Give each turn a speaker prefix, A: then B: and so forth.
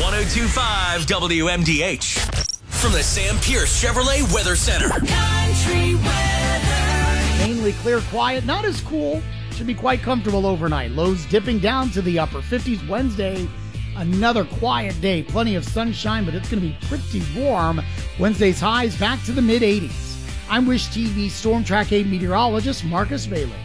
A: 1025 WMDH. From the Sam Pierce Chevrolet Weather Center. Country weather.
B: Mainly clear, quiet, not as cool. Should be quite comfortable overnight. Lows dipping down to the upper 50s Wednesday. Another quiet day. Plenty of sunshine, but it's going to be pretty warm. Wednesday's highs back to the mid-80s. I'm Wish TV Storm Track 8 meteorologist Marcus Bailey.